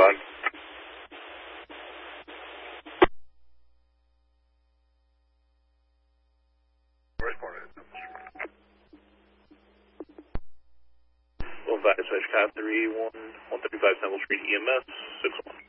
on. Well, dispatch 531, 135 Temple Street EMS, 6-1.